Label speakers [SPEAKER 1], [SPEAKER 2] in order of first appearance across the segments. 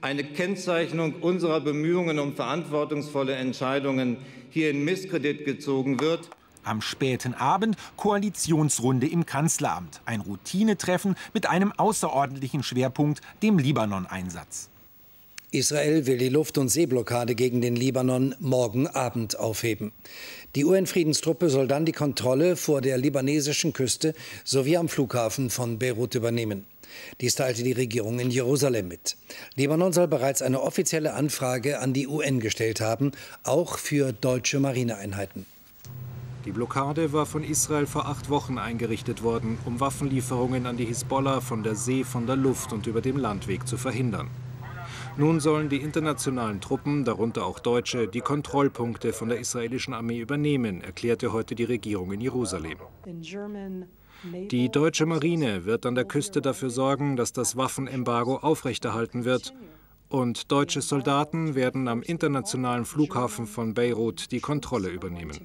[SPEAKER 1] eine Kennzeichnung unserer Bemühungen um verantwortungsvolle Entscheidungen hier in Misskredit gezogen wird.
[SPEAKER 2] Am späten Abend Koalitionsrunde im Kanzleramt. Ein Routinetreffen mit einem außerordentlichen Schwerpunkt, dem Libanon-Einsatz.
[SPEAKER 3] Israel will die Luft- und Seeblockade gegen den Libanon morgen Abend aufheben. Die UN-Friedenstruppe soll dann die Kontrolle vor der libanesischen Küste sowie am Flughafen von Beirut übernehmen. Dies teilte die Regierung in Jerusalem mit. Libanon soll bereits eine offizielle Anfrage an die UN gestellt haben, auch für deutsche Marineeinheiten.
[SPEAKER 4] Die Blockade war von Israel vor 8 Wochen eingerichtet worden, um Waffenlieferungen an die Hisbollah von der See, von der Luft und über dem Landweg zu verhindern. Nun sollen die internationalen Truppen, darunter auch Deutsche, die Kontrollpunkte von der israelischen Armee übernehmen, erklärte heute die Regierung in Jerusalem. Die deutsche Marine wird an der Küste dafür sorgen, dass das Waffenembargo aufrechterhalten wird. Und deutsche Soldaten werden am internationalen Flughafen von Beirut die Kontrolle übernehmen.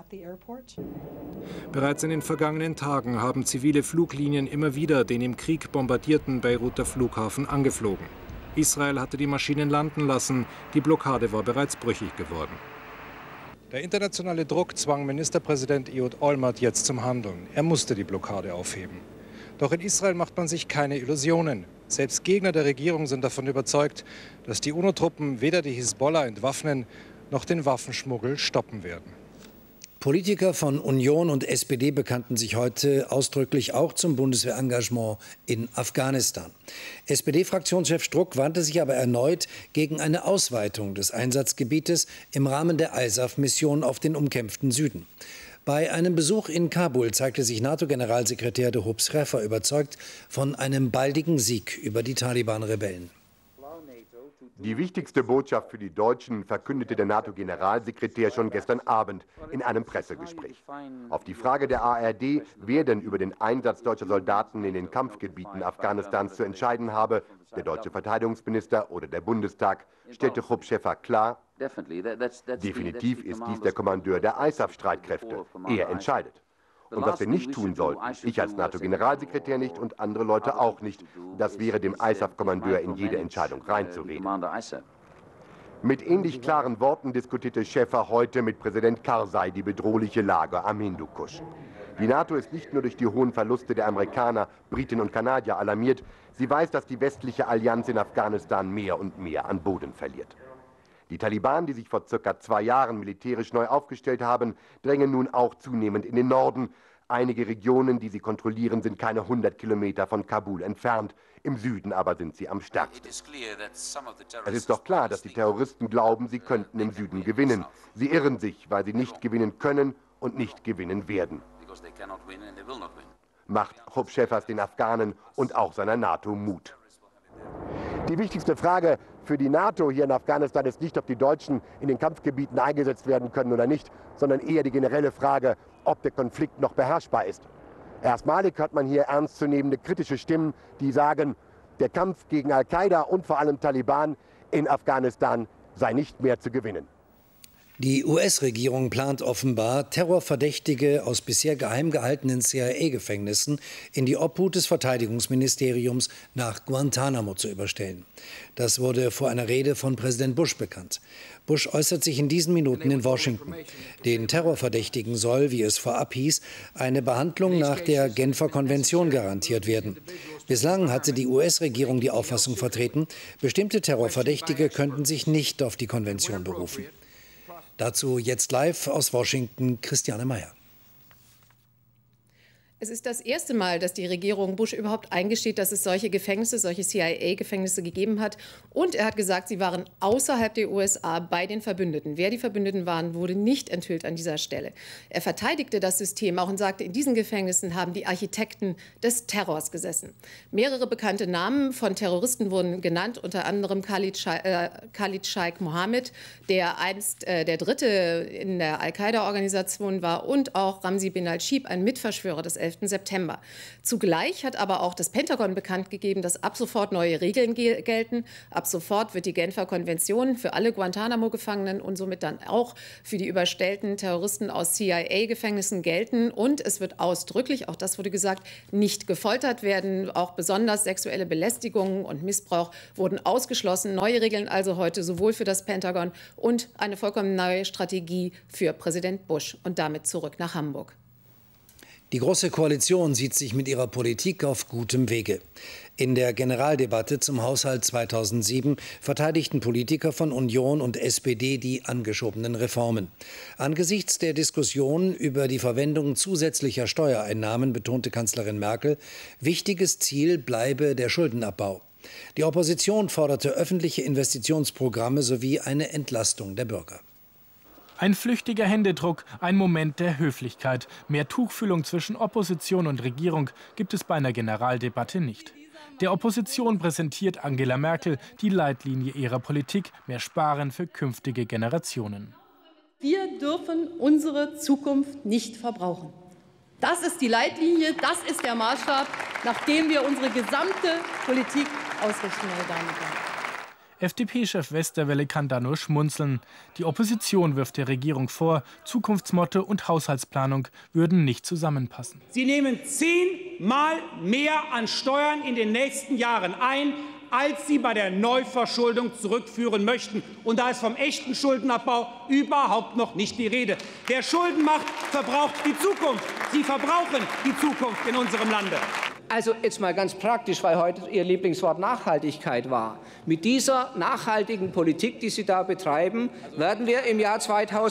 [SPEAKER 4] Bereits in den vergangenen Tagen haben zivile Fluglinien immer wieder den im Krieg bombardierten Beiruter Flughafen angeflogen. Israel hatte die Maschinen landen lassen, die Blockade war bereits brüchig geworden. Der internationale Druck zwang Ministerpräsident Ehud Olmert jetzt zum Handeln. Er musste die Blockade aufheben. Doch in Israel macht man sich keine Illusionen. Selbst Gegner der Regierung sind davon überzeugt, dass die UNO-Truppen weder die Hisbollah entwaffnen noch den Waffenschmuggel stoppen werden.
[SPEAKER 3] Politiker von Union und SPD bekannten sich heute ausdrücklich auch zum Bundeswehrengagement in Afghanistan. SPD-Fraktionschef Struck wandte sich aber erneut gegen eine Ausweitung des Einsatzgebietes im Rahmen der ISAF-Mission auf den umkämpften Süden. Bei einem Besuch in Kabul zeigte sich NATO-Generalsekretär de Hoops-Schäfer überzeugt von einem baldigen Sieg über die Taliban-Rebellen.
[SPEAKER 5] Die wichtigste Botschaft für die Deutschen verkündete der NATO-Generalsekretär schon gestern Abend in einem Pressegespräch. Auf die Frage der ARD, wer denn über den Einsatz deutscher Soldaten in den Kampfgebieten Afghanistans zu entscheiden habe, der deutsche Verteidigungsminister oder der Bundestag, stellte Hoops-Schäfer klar, definitiv ist dies der Kommandeur der ISAF-Streitkräfte. Er entscheidet. Und was wir nicht tun sollten, ich als NATO-Generalsekretär nicht und andere Leute auch nicht, das wäre dem ISAF-Kommandeur in jede Entscheidung reinzureden. Mit ähnlich klaren Worten diskutierte Schäfer heute mit Präsident Karzai die bedrohliche Lage am Hindukusch. Die NATO ist nicht nur durch die hohen Verluste der Amerikaner, Briten und Kanadier alarmiert, sie weiß, dass die westliche Allianz in Afghanistan mehr und mehr an Boden verliert. Die Taliban, die sich vor ca. 2 Jahren militärisch neu aufgestellt haben, drängen nun auch zunehmend in den Norden. Einige Regionen, die sie kontrollieren, sind keine 100 Kilometer von Kabul entfernt. Im Süden aber sind sie am stärksten. Es ist doch klar, dass die Terroristen glauben, sie könnten im Süden gewinnen. Sie irren sich, weil sie nicht gewinnen können und nicht gewinnen werden. Macht Hoops-Schäfer den Afghanen und auch seiner NATO Mut. Die wichtigste Frage für die NATO hier in Afghanistan ist nicht, ob die Deutschen in den Kampfgebieten eingesetzt werden können oder nicht, sondern eher die generelle Frage, ob der Konflikt noch beherrschbar ist. Erstmalig hört man hier ernstzunehmende kritische Stimmen, die sagen, der Kampf gegen Al-Qaida und vor allem Taliban in Afghanistan sei nicht mehr zu gewinnen.
[SPEAKER 3] Die US-Regierung plant offenbar, Terrorverdächtige aus bisher geheim gehaltenen CIA-Gefängnissen in die Obhut des Verteidigungsministeriums nach Guantanamo zu überstellen. Das wurde vor einer Rede von Präsident Bush bekannt. Bush äußert sich in diesen Minuten in Washington. Den Terrorverdächtigen soll, wie es vorab hieß, eine Behandlung nach der Genfer Konvention garantiert werden. Bislang hatte die US-Regierung die Auffassung vertreten, bestimmte Terrorverdächtige könnten sich nicht auf die Konvention berufen. Dazu jetzt live aus Washington Christiane Meyer.
[SPEAKER 6] Es ist das erste Mal, dass die Regierung Bush überhaupt eingesteht, dass es solche Gefängnisse, solche CIA-Gefängnisse gegeben hat. Und er hat gesagt, sie waren außerhalb der USA bei den Verbündeten. Wer die Verbündeten waren, wurde nicht enthüllt an dieser Stelle. Er verteidigte das System auch und sagte, in diesen Gefängnissen haben die Architekten des Terrors gesessen. Mehrere bekannte Namen von Terroristen wurden genannt, unter anderem Khalid Sheikh Mohammed, der einst der Dritte in der Al-Qaida-Organisation war, und auch Ramzi bin al-Shibh, ein Mitverschwörer des 11. 11. September. Zugleich hat aber auch das Pentagon bekannt gegeben, dass ab sofort neue Regeln gelten. Ab sofort wird die Genfer Konvention für alle Guantanamo-Gefangenen und somit dann auch für die überstellten Terroristen aus CIA-Gefängnissen gelten. Und es wird ausdrücklich, auch das wurde gesagt, nicht gefoltert werden. Auch besonders sexuelle Belästigungen und Missbrauch wurden ausgeschlossen. Neue Regeln also heute sowohl für das Pentagon und eine vollkommen neue Strategie für Präsident Bush. Und damit zurück nach Hamburg.
[SPEAKER 3] Die Große Koalition sieht sich mit ihrer Politik auf gutem Wege. In der Generaldebatte zum Haushalt 2007 verteidigten Politiker von Union und SPD die angeschobenen Reformen. Angesichts der Diskussion über die Verwendung zusätzlicher Steuereinnahmen betonte Kanzlerin Merkel, wichtiges Ziel bleibe der Schuldenabbau. Die Opposition forderte öffentliche Investitionsprogramme sowie eine Entlastung der Bürger.
[SPEAKER 7] Ein flüchtiger Händedruck, ein Moment der Höflichkeit. Mehr Tuchfühlung zwischen Opposition und Regierung gibt es bei einer Generaldebatte nicht. Der Opposition präsentiert Angela Merkel die Leitlinie ihrer Politik: mehr Sparen für künftige Generationen.
[SPEAKER 8] Wir dürfen unsere Zukunft nicht verbrauchen. Das ist die Leitlinie, das ist der Maßstab, nach dem wir unsere gesamte Politik ausrichten, meine Damen und Herren.
[SPEAKER 7] FDP-Chef Westerwelle kann da nur schmunzeln. Die Opposition wirft der Regierung vor, Zukunftsmotto und Haushaltsplanung würden nicht zusammenpassen.
[SPEAKER 9] Sie nehmen 10-mal mehr an Steuern in den nächsten Jahren ein, als Sie bei der Neuverschuldung zurückführen möchten. Und da ist vom echten Schuldenabbau überhaupt noch nicht die Rede. Wer Schulden macht, verbraucht die Zukunft. Sie verbrauchen die Zukunft in unserem Lande.
[SPEAKER 10] Also jetzt mal ganz praktisch, weil heute Ihr Lieblingswort Nachhaltigkeit war. Mit dieser nachhaltigen Politik, die Sie da betreiben, werden wir im Jahr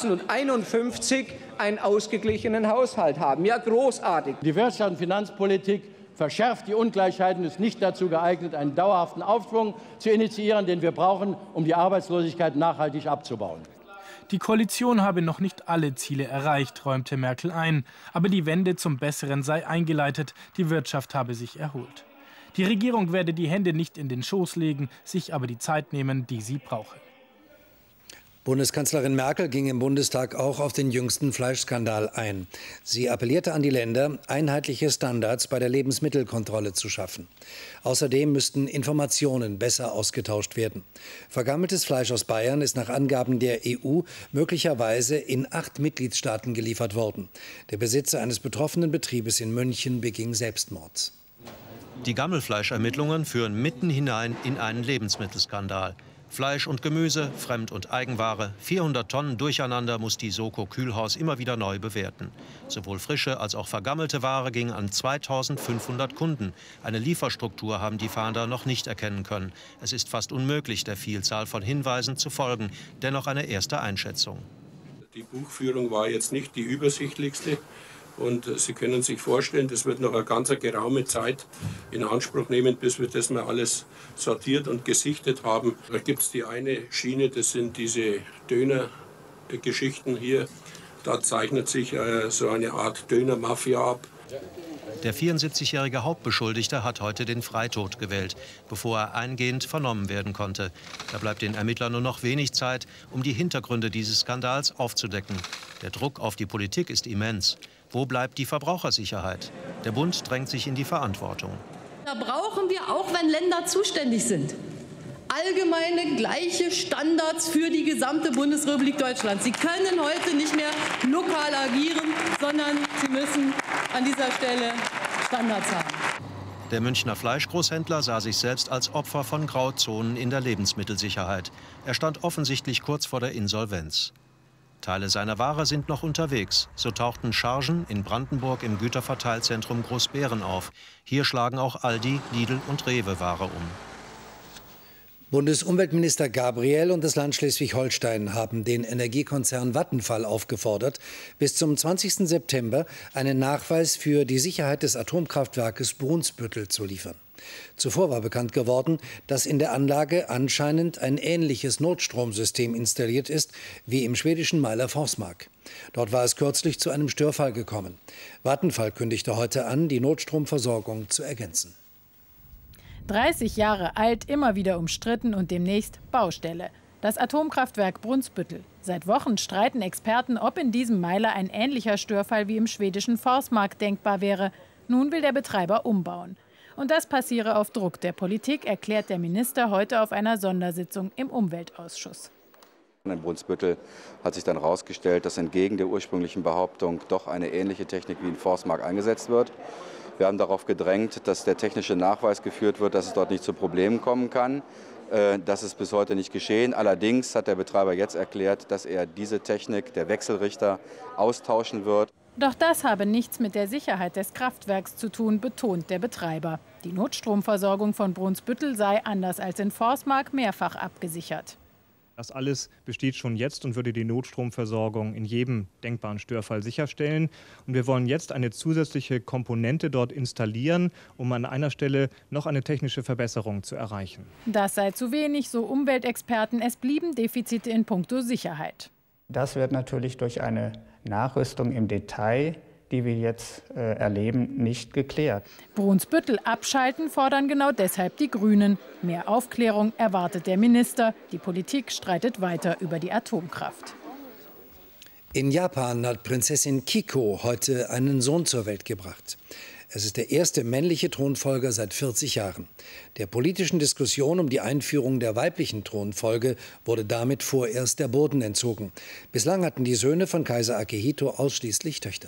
[SPEAKER 10] 2051 einen ausgeglichenen Haushalt haben. Ja, großartig.
[SPEAKER 11] Die Wirtschafts- und Finanzpolitik verschärft die Ungleichheiten, ist nicht dazu geeignet, einen dauerhaften Aufschwung zu initiieren, den wir brauchen, um die Arbeitslosigkeit nachhaltig abzubauen.
[SPEAKER 7] Die Koalition habe noch nicht alle Ziele erreicht, räumte Merkel ein. Aber die Wende zum Besseren sei eingeleitet, die Wirtschaft habe sich erholt. Die Regierung werde die Hände nicht in den Schoß legen, sich aber die Zeit nehmen, die sie brauche.
[SPEAKER 3] Bundeskanzlerin Merkel ging im Bundestag auch auf den jüngsten Fleischskandal ein. Sie appellierte an die Länder, einheitliche Standards bei der Lebensmittelkontrolle zu schaffen. Außerdem müssten Informationen besser ausgetauscht werden. Vergammeltes Fleisch aus Bayern ist nach Angaben der EU möglicherweise in 8 Mitgliedstaaten geliefert worden. Der Besitzer eines betroffenen Betriebes in München beging Selbstmord.
[SPEAKER 12] Die Gammelfleischermittlungen führen mitten hinein in einen Lebensmittelskandal. Fleisch und Gemüse, Fremd- und Eigenware, 400 Tonnen durcheinander muss die Soko Kühlhaus immer wieder neu bewerten. Sowohl frische als auch vergammelte Ware ging an 2500 Kunden. Eine Lieferstruktur haben die Fahnder noch nicht erkennen können. Es ist fast unmöglich, der Vielzahl von Hinweisen zu folgen. Dennoch eine erste Einschätzung.
[SPEAKER 13] Die Buchführung war jetzt nicht die übersichtlichste. Und Sie können sich vorstellen, das wird noch eine ganz geraume Zeit in Anspruch nehmen, bis wir das mal alles sortiert und gesichtet haben. Da gibt es die eine Schiene, das sind diese Döner-Geschichten hier. Da zeichnet sich so eine Art Döner-Mafia ab.
[SPEAKER 12] Der 74-jährige Hauptbeschuldigte hat heute den Freitod gewählt, bevor er eingehend vernommen werden konnte. Da bleibt den Ermittlern nur noch wenig Zeit, um die Hintergründe dieses Skandals aufzudecken. Der Druck auf die Politik ist immens. Wo bleibt die Verbrauchersicherheit? Der Bund drängt sich in die Verantwortung.
[SPEAKER 8] Da brauchen wir, auch wenn Länder zuständig sind, allgemeine gleiche Standards für die gesamte Bundesrepublik Deutschland. Sie können heute nicht mehr lokal agieren, sondern Sie müssen an dieser Stelle Standards haben.
[SPEAKER 12] Der Münchner Fleischgroßhändler sah sich selbst als Opfer von Grauzonen in der Lebensmittelsicherheit. Er stand offensichtlich kurz vor der Insolvenz. Teile seiner Ware sind noch unterwegs. So tauchten Chargen in Brandenburg im Güterverteilzentrum Großbeeren auf. Hier schlagen auch Aldi, Lidl und Rewe Ware um.
[SPEAKER 3] Bundesumweltminister Gabriel und das Land Schleswig-Holstein haben den Energiekonzern Vattenfall aufgefordert, bis zum 20. September einen Nachweis für die Sicherheit des Atomkraftwerkes Brunsbüttel zu liefern. Zuvor war bekannt geworden, dass in der Anlage anscheinend ein ähnliches Notstromsystem installiert ist wie im schwedischen Meiler Forsmark. Dort war es kürzlich zu einem Störfall gekommen. Vattenfall kündigte heute an, die Notstromversorgung zu ergänzen.
[SPEAKER 14] 30 Jahre alt, immer wieder umstritten und demnächst Baustelle. Das Atomkraftwerk Brunsbüttel. Seit Wochen streiten Experten, ob in diesem Meiler ein ähnlicher Störfall wie im schwedischen Forsmark denkbar wäre. Nun will der Betreiber umbauen. Und das passiere auf Druck der Politik, erklärt der Minister heute auf einer Sondersitzung im Umweltausschuss.
[SPEAKER 15] In Brunsbüttel hat sich dann herausgestellt, dass entgegen der ursprünglichen Behauptung doch eine ähnliche Technik wie in Forstmark eingesetzt wird. Wir haben darauf gedrängt, dass der technische Nachweis geführt wird, dass es dort nicht zu Problemen kommen kann. Das ist bis heute nicht geschehen. Allerdings hat der Betreiber jetzt erklärt, dass er diese Technik, der Wechselrichter, austauschen wird.
[SPEAKER 14] Doch das habe nichts mit der Sicherheit des Kraftwerks zu tun, betont der Betreiber. Die Notstromversorgung von Brunsbüttel sei anders als in Forstmark mehrfach abgesichert.
[SPEAKER 16] Das alles besteht schon jetzt und würde die Notstromversorgung in jedem denkbaren Störfall sicherstellen. Und wir wollen jetzt eine zusätzliche Komponente dort installieren, um an einer Stelle noch eine technische Verbesserung zu erreichen.
[SPEAKER 14] Das sei zu wenig, so Umweltexperten. Es blieben Defizite in puncto Sicherheit.
[SPEAKER 17] Das wird natürlich durch eine Nachrüstung im Detail, die wir jetzt erleben, nicht geklärt.
[SPEAKER 14] Brunsbüttel abschalten fordern genau deshalb die Grünen. Mehr Aufklärung erwartet der Minister. Die Politik streitet weiter über die Atomkraft.
[SPEAKER 3] In Japan hat Prinzessin Kiko heute einen Sohn zur Welt gebracht. Es ist der erste männliche Thronfolger seit 40 Jahren. Der politischen Diskussion um die Einführung der weiblichen Thronfolge wurde damit vorerst der Boden entzogen. Bislang hatten die Söhne von Kaiser Akihito ausschließlich Töchter.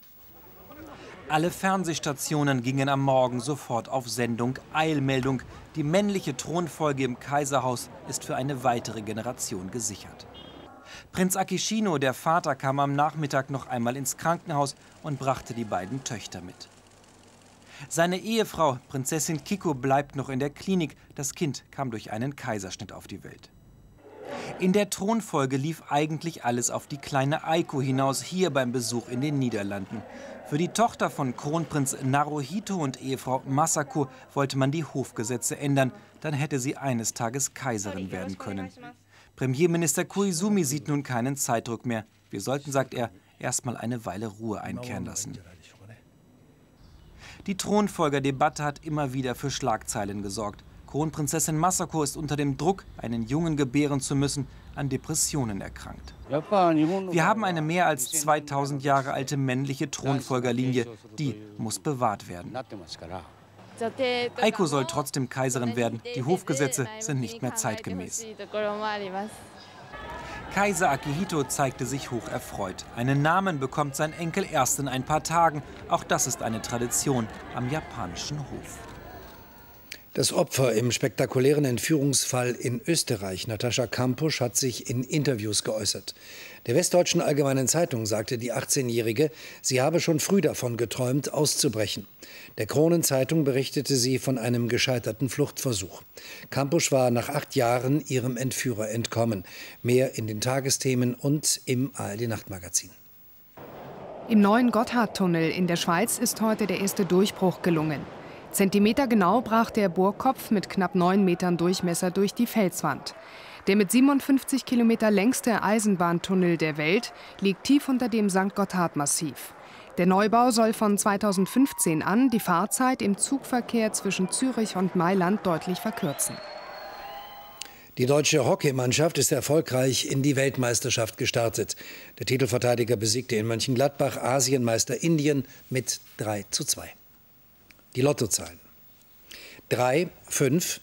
[SPEAKER 18] Alle Fernsehstationen gingen am Morgen sofort auf Sendung. Eilmeldung: Die männliche Thronfolge im Kaiserhaus ist für eine weitere Generation gesichert. Prinz Akishino, der Vater, kam am Nachmittag noch einmal ins Krankenhaus und brachte die beiden Töchter mit. Seine Ehefrau, Prinzessin Kiko, bleibt noch in der Klinik. Das Kind kam durch einen Kaiserschnitt auf die Welt. In der Thronfolge lief eigentlich alles auf die kleine Aiko hinaus, hier beim Besuch in den Niederlanden. Für die Tochter von Kronprinz Naruhito und Ehefrau Masako wollte man die Hofgesetze ändern. Dann hätte sie eines Tages Kaiserin werden können. Premierminister Koizumi sieht nun keinen Zeitdruck mehr. Wir sollten, sagt er, erstmal eine Weile Ruhe einkehren lassen. Die Thronfolgerdebatte hat immer wieder für Schlagzeilen gesorgt. Kronprinzessin Masako ist unter dem Druck, einen Jungen gebären zu müssen, an Depressionen erkrankt. Wir haben eine mehr als 2000 Jahre alte männliche Thronfolgerlinie. Die muss bewahrt werden. Aiko soll trotzdem Kaiserin werden. Die Hofgesetze sind nicht mehr zeitgemäß. Kaiser Akihito zeigte sich hoch erfreut. Einen Namen bekommt sein Enkel erst in ein paar Tagen. Auch das ist eine Tradition am japanischen Hof.
[SPEAKER 3] Das Opfer im spektakulären Entführungsfall in Österreich, Natascha Kampusch, hat sich in Interviews geäußert. Der Westdeutschen Allgemeinen Zeitung sagte die 18-Jährige, sie habe schon früh davon geträumt, auszubrechen. Der Kronenzeitung berichtete sie von einem gescheiterten Fluchtversuch. Kampusch war nach 8 Jahren ihrem Entführer entkommen. Mehr in den Tagesthemen und im ARD-Nachtmagazin.
[SPEAKER 19] Im neuen Gotthardtunnel in der Schweiz ist heute der erste Durchbruch gelungen. Zentimetergenau brach der Bohrkopf mit knapp 9 Metern Durchmesser durch die Felswand. Der mit 57 Kilometer längste Eisenbahntunnel der Welt liegt tief unter dem St. Gotthard-Massiv. Der Neubau soll von 2015 an die Fahrzeit im Zugverkehr zwischen Zürich und Mailand deutlich verkürzen.
[SPEAKER 3] Die deutsche Hockeymannschaft ist erfolgreich in die Weltmeisterschaft gestartet. Der Titelverteidiger besiegte in Mönchengladbach Asienmeister Indien mit 3:2. Die Lottozahlen: 3, 5,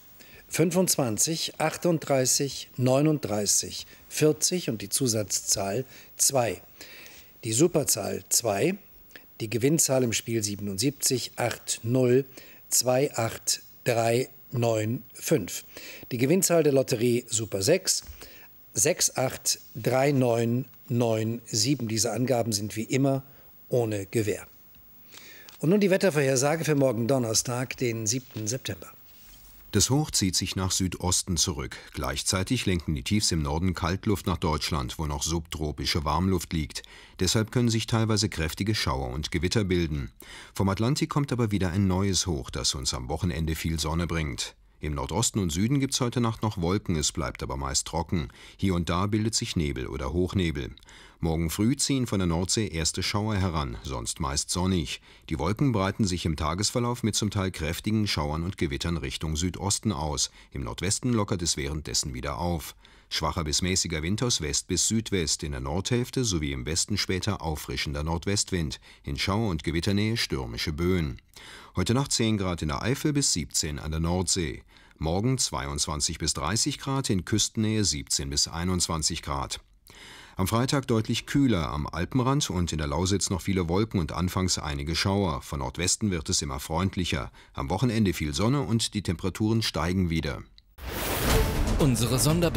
[SPEAKER 3] 25, 38, 39, 40 und die Zusatzzahl 2. Die Superzahl 2, die Gewinnzahl im Spiel 77, 8, 0, 2, 8, 3, 9, 5. Die Gewinnzahl der Lotterie Super 6, 6, 8, 3, 9, 9, 7. Diese Angaben sind wie immer ohne Gewähr. Und nun die Wettervorhersage für morgen Donnerstag, den 7. September.
[SPEAKER 20] Das Hoch zieht sich nach Südosten zurück. Gleichzeitig lenken die Tiefs im Norden Kaltluft nach Deutschland, wo noch subtropische Warmluft liegt. Deshalb können sich teilweise kräftige Schauer und Gewitter bilden. Vom Atlantik kommt aber wieder ein neues Hoch, das uns am Wochenende viel Sonne bringt. Im Nordosten und Süden gibt es heute Nacht noch Wolken, es bleibt aber meist trocken. Hier und da bildet sich Nebel oder Hochnebel. Morgen früh ziehen von der Nordsee erste Schauer heran, sonst meist sonnig. Die Wolken breiten sich im Tagesverlauf mit zum Teil kräftigen Schauern und Gewittern Richtung Südosten aus. Im Nordwesten lockert es währenddessen wieder auf. Schwacher bis mäßiger Wind aus West bis Südwest, in der Nordhälfte sowie im Westen später auffrischender Nordwestwind. In Schauer- und Gewitternähe stürmische Böen. Heute Nacht 10 Grad in der Eifel bis 17 an der Nordsee. Morgen 22 bis 30 Grad, in Küstennähe 17 bis 21 Grad. Am Freitag deutlich kühler, am Alpenrand und in der Lausitz noch viele Wolken und anfangs einige Schauer. Von Nordwesten wird es immer freundlicher. Am Wochenende viel Sonne und die Temperaturen steigen wieder.
[SPEAKER 21] Unsere Sonderberichte